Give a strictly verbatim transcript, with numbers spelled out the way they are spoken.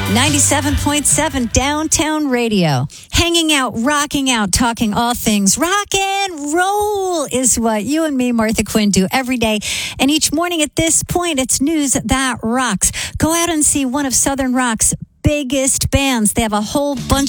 ninety-seven point seven Downtown Radio. Hanging out, rocking out, talking all things rock and roll is what you and me, Martha Quinn, do every day. And each morning at this point, it's news that rocks. Go out and see one of Southern Rock's biggest bands. They have a whole bunch